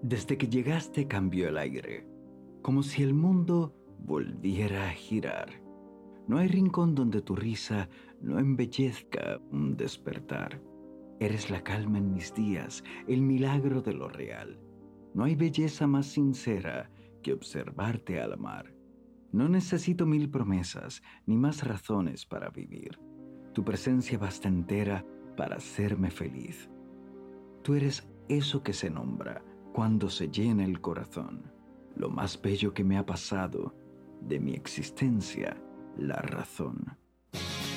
Desde que llegaste cambió el aire, como si el mundo volviera a girar. No hay rincón donde tu risa no embellezca un despertar. Eres la calma en mis días, el milagro de lo real. No hay belleza más sincera que observarte al amar. No necesito mil promesas ni más razones para vivir. Tu presencia basta entera para hacerme feliz. Tú eres eso que se nombra cuando se llena el corazón. Lo más bello que me ha pasado, de mi existencia, la razón.